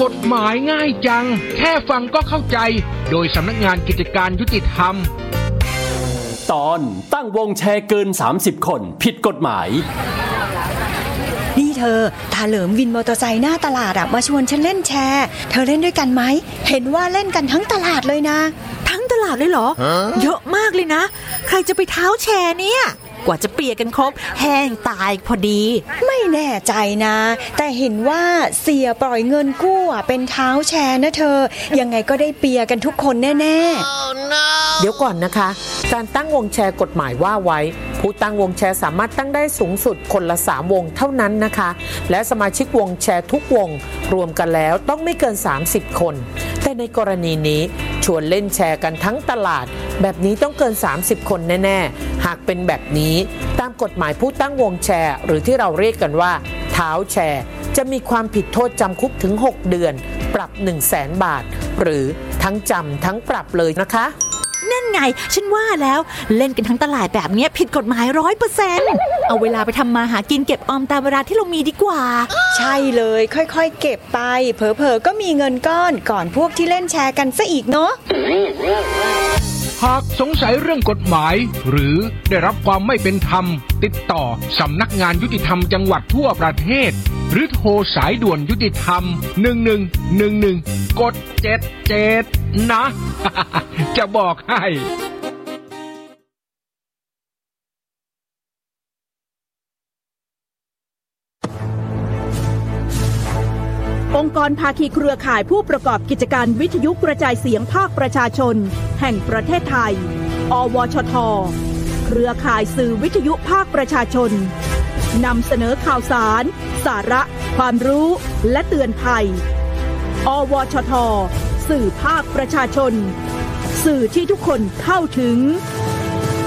ฎหมายง่ายจังแค่ฟังก็เข้าใจโดยสำนักงานกิจการยุติธรรมตอนตั้งวงแชร์เกิน30คนผิดกฎหมายนี่เธอตาเหลิมวินมอเตอร์ไซค์หน้าตลาดมาชวนฉันเล่นแชร์เธอเล่นด้วยกันไหมเห็นว่าเล่นกันทั้งตลาดเลยนะทั้งตลาดเลยเหรอเยอะมากเลยนะใครจะไปเท้าแชร์เนี่ยกว่าจะเปียกกันครบแห้งตายพอดีไม่แน่ใจนะแต่เห็นว่าเสียปล่อยเงินกู้เป็นเท้าแชร์นะเธอยังไงก็ได้เปียกันทุกคนแน่เดี๋ยวก่อนนะคะการตั้งวงแชร์กฎหมายว่าไว้ผู้ตั้งวงแชร์สามารถตั้งได้สูงสุดคนละ3วงเท่านั้นนะคะและสมาชิกวงแชร์ทุกวงรวมกันแล้วต้องไม่เกิน30คนแต่ในกรณีนี้ชวนเล่นแชร์กันทั้งตลาดแบบนี้ต้องเกิน30คนแน่ๆหากเป็นแบบนี้ตามกฎหมายผู้ตั้งวงแชร์หรือที่เราเรียกกันว่าเท้าแชร์จะมีความผิดโทษจำคุกถึง6เดือนปรับ 100,000 บาทหรือทั้งจำทั้งปรับเลยนะคะนั่นไงฉันว่าแล้วเล่นกันทั้งตลาดแบบนี้ผิดกฎหมาย 100% เอาเวลาไปทำมาหากินเก็บออมตามเวลาที่เรามีดีกว่าใช่เลยค่อยๆเก็บไปเผลอๆก็มีเงินก้อนก่อนพวกที่เล่นแชร์กันซะอีกเนาะหากสงสัยเรื่องกฎหมายหรือได้รับความไม่เป็นธรรมติดต่อสำนักงานยุติธรรมจังหวัดทั่วประเทศหรือโทรสายด่วนยุติธรรม1111กด77นะจะบอกให้องค์กรภาคีเครือข่ายผู้ประกอบกิจการวิทยุกระจายเสียงภาคประชาชนแห่งประเทศไทยอวชท.เครือข่ายสื่อวิทยุภาคประชาชนนำเสนอข่าวสารสาระความรู้และเตือนภัยอวชท.สื่อภาคประชาชนสื่อที่ทุกคนเข้าถึง